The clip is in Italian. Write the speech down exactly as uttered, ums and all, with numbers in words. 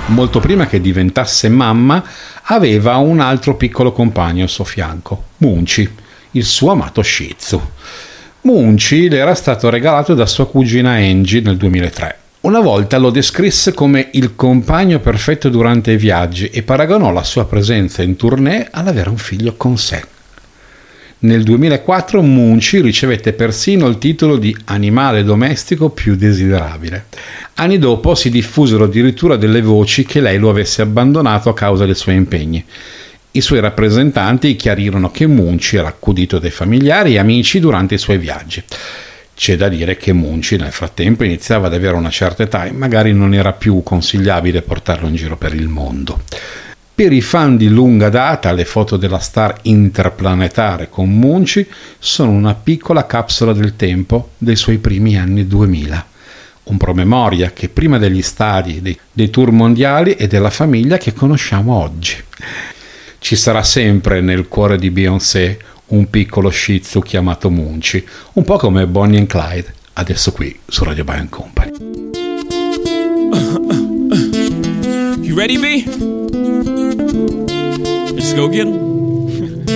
molto prima che diventasse mamma, aveva un altro piccolo compagno al suo fianco, Munci, il suo amato Shih Tzu. Munci le era stato regalato da sua cugina Angie nel duemilatré. Una volta lo descrisse come il compagno perfetto durante i viaggi e paragonò la sua presenza in tournée all'avere un figlio con sé. Nel duemilaquattro Munci ricevette persino il titolo di animale domestico più desiderabile. Anni dopo si diffusero addirittura delle voci che lei lo avesse abbandonato a causa dei suoi impegni. I suoi rappresentanti chiarirono che Munci era accudito dai familiari e amici durante i suoi viaggi. C'è da dire che Munci nel frattempo iniziava ad avere una certa età e magari non era più consigliabile portarlo in giro per il mondo. Per i fan di lunga data, le foto della star interplanetaria con Munci sono una piccola capsula del tempo dei suoi primi anni duemila. Un promemoria che prima degli stadi, dei, dei tour mondiali e della famiglia che conosciamo oggi. Ci sarà sempre nel cuore di Beyoncé un piccolo Shih Tzu chiamato Munci, un po' come Bonnie and Clyde, adesso qui su Radio Bye Company. You ready, B? Let's go get 'em.